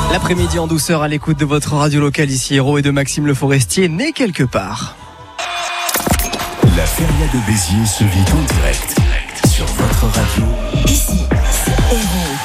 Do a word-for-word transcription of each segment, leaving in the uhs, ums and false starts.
L'après-midi en douceur à l'écoute de votre radio locale ici Hérault et de Maxime Le Forestier, né quelque part. La feria de Béziers se vit en direct sur votre radio. Ici, Hérault.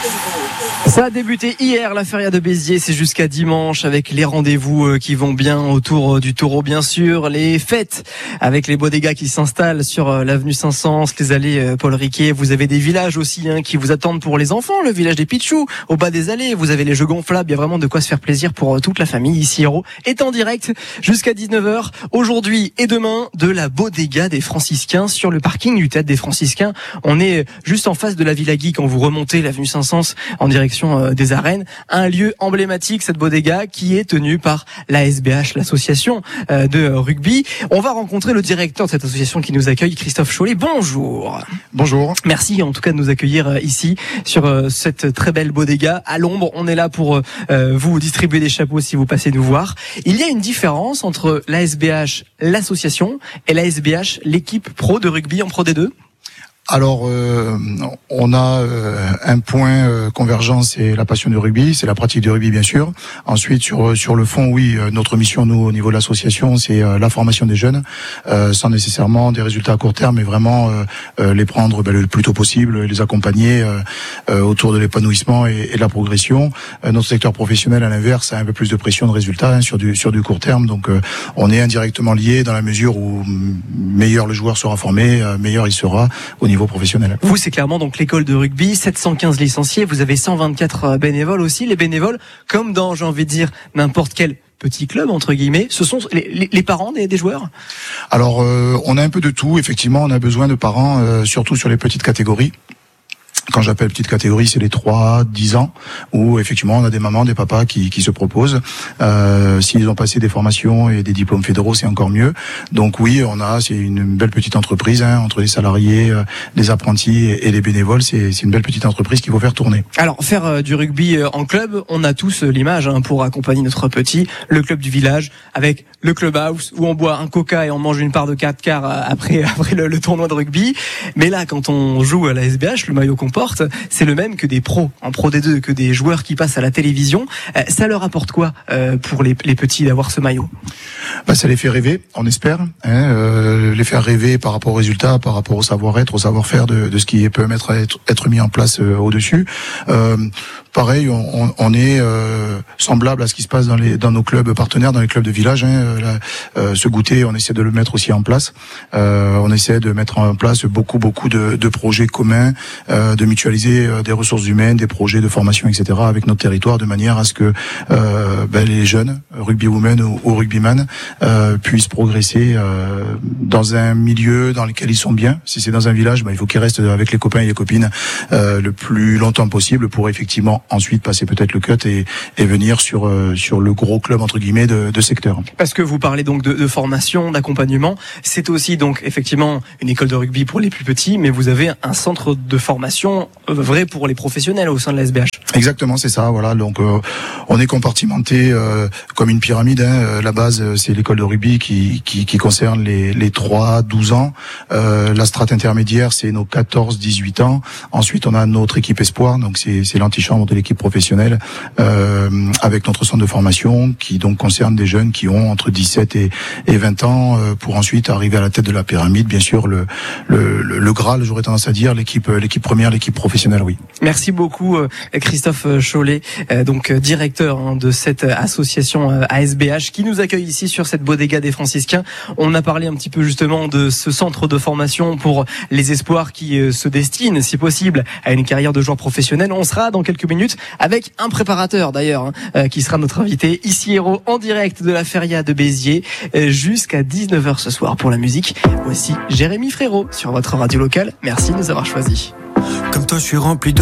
Ça a débuté hier, la feria de Béziers, c'est jusqu'à dimanche avec les rendez-vous qui vont bien autour du taureau bien sûr, les fêtes avec les bodegas qui s'installent sur l'avenue Saint-Saëns, les allées Paul Riquet. Vous avez des villages aussi hein, qui vous attendent pour les enfants, le village des Pichous, au bas des allées. Vous avez les jeux gonflables, il y a vraiment de quoi se faire plaisir pour toute la famille. Ici Hérault est en direct jusqu'à dix-neuf heures, aujourd'hui et demain, de la bodega des Franciscains sur le parking du Théâtre des Franciscains. On est juste en face de la Villa Guy quand vous remontez l'avenue Saint-Saëns en direction des arènes, un lieu emblématique, cette bodega qui est tenue par l'A S B H, l'association de rugby. On va rencontrer le directeur de cette association qui nous accueille, Christophe Chollet. Bonjour. Bonjour. Merci en tout cas de nous accueillir ici sur cette très belle bodega à l'ombre. On est là pour vous distribuer des chapeaux si vous passez nous voir. Il y a une différence entre l'A S B H, l'association, et l'A S B H, l'équipe pro de rugby en Pro D deux. Alors, euh, on a euh, un point euh, convergent, c'est la passion du rugby, c'est la pratique du rugby bien sûr. Ensuite, sur sur le fond, oui, euh, notre mission, nous, au niveau de l'association, c'est euh, la formation des jeunes, euh, sans nécessairement des résultats à court terme, mais vraiment euh, euh, les prendre ben, le plus tôt possible, les accompagner euh, euh, autour de l'épanouissement et, et de la progression. Euh, notre secteur professionnel, à l'inverse, a un peu plus de pression de résultats hein, sur du sur du court terme, donc euh, on est indirectement lié dans la mesure où meilleur le joueur sera formé, euh, meilleur il sera au niveau professionnel. Vous, c'est clairement donc l'école de rugby, sept cent quinze licenciés, vous avez cent vingt-quatre bénévoles aussi. Les bénévoles, comme dans, j'ai envie de dire, n'importe quel petit club, entre guillemets, ce sont les, les, les parents des, des joueurs? Alors, euh, on a un peu de tout. Effectivement, on a besoin de parents, euh, surtout sur les petites catégories. Quand j'appelle petite catégorie, c'est les trois dix ans, où effectivement on a des mamans, des papas qui, qui se proposent. Euh, s'ils ont passé des formations et des diplômes fédéraux, c'est encore mieux. Donc oui, on a, c'est une belle petite entreprise, hein, entre les salariés, euh, les apprentis et, et les bénévoles, c'est, c'est une belle petite entreprise qu'il faut faire tourner. Alors, faire euh, du rugby euh, en club, on a tous euh, l'image hein, pour accompagner notre petit, le club du village, avec le clubhouse, où on boit un coca et on mange une part de quatre quarts euh, après, après le, le tournoi de rugby. Mais là, quand on joue à la S B H, le maillot qu'on porte, c'est le même que des pros en Pro D deux, que des joueurs qui passent à la télévision. Euh, ça leur apporte quoi euh, pour les, les petits d'avoir ce maillot? Bah, ça les fait rêver, on espère, hein, euh, les faire rêver par rapport aux résultats, par rapport au savoir-être, au savoir-faire de, de ce qui peut mettre à être, être mis en place euh, au-dessus. Euh, pareil, on, on est euh, semblable à ce qui se passe dans, les, dans nos clubs partenaires, dans les clubs de village. Hein, là, euh, ce goûter, on essaie de le mettre aussi en place. Euh, on essaie de mettre en place beaucoup, beaucoup de, de projets communs, euh, de mutualiser des ressources humaines, des projets de formation, et cetera avec notre territoire, de manière à ce que euh, ben, les jeunes, rugby women ou, ou rugbyman, euh, puissent progresser euh, dans un milieu dans lequel ils sont bien. Si c'est dans un village, ben, il faut qu'ils restent avec les copains et les copines euh, le plus longtemps possible pour effectivement ensuite passer peut-être le cut et, et venir sur euh, sur le gros club entre guillemets de, de secteur. Parce que vous parlez donc de, de formation, d'accompagnement, c'est aussi donc effectivement une école de rugby pour les plus petits, mais vous avez un centre de formation vrai pour les professionnels au sein de la S B H. Exactement, c'est ça. Voilà, donc euh, on est compartimenté euh, comme une pyramide. Hein. La base, c'est l'école de rugby qui qui, qui concerne les les trois douze ans. Euh, la strate intermédiaire, c'est nos quatorze dix-huit ans. Ensuite, on a notre équipe espoir, donc c'est c'est l'antichambre de l'équipe professionnelle, euh, avec notre centre de formation qui donc concerne des jeunes qui ont entre dix-sept et et vingt ans, euh, pour ensuite arriver à la tête de la pyramide. Bien sûr, le le le, le Graal, j'aurais tendance à dire, l'équipe l'équipe première, l'équipe professionnelle. Oui. Merci beaucoup Christophe Chollet, donc directeur de cette association A S B H qui nous accueille ici sur cette bodega des Franciscains. On a parlé un petit peu justement de ce centre de formation pour les espoirs qui se destinent, si possible, à une carrière de joueur professionnel. On sera dans quelques minutes avec un préparateur d'ailleurs qui sera notre invité ici Hérault en direct de la feria de Béziers jusqu'à dix-neuf heures ce soir pour la musique. Voici Jérémy Frérot sur votre radio locale. Merci de nous avoir choisis. Comme toi, je suis rempli de